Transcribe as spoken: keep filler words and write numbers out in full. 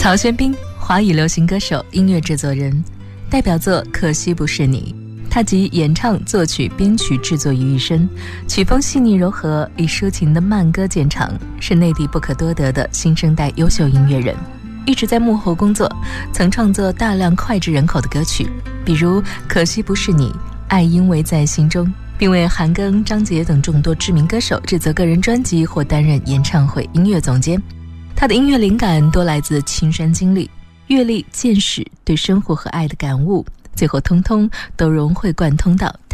曹轩宾，华语流行歌手、音乐制作人，代表作《可惜不是你》，他集演唱、作曲、编曲、制作于一身，曲风细腻柔和，以抒情的慢歌见长，是内地不可多得的新生代优秀音乐人。一直在幕后工作，曾创作大量脍炙人口的歌曲，比如《可惜不是你》、《爱因为在心中》，并为韩庚、张杰等众多知名歌手制作个人专辑或担任演唱会音乐总监。他的音乐灵感多来自亲身经历、阅历、见识，对生活和爱的感悟，最后通通都融会贯通到